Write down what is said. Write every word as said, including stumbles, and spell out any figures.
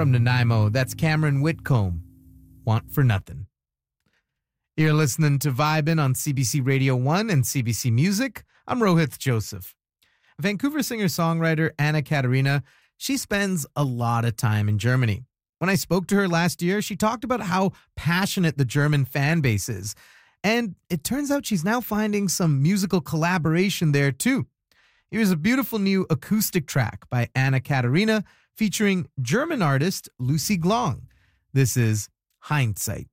From Nanaimo, that's Cameron Whitcomb. Want for Nothing. You're listening to Vibin' on C B C Radio one and C B C Music. I'm Rohith Joseph. Vancouver singer-songwriter Anna Katerina, she spends a lot of time in Germany. When I spoke to her last year, she talked about how passionate the German fan base is. And it turns out she's now finding some musical collaboration there too. Here's a beautiful new acoustic track by Anna Katerina featuring German artist Lucy Glong. This is Hindsight.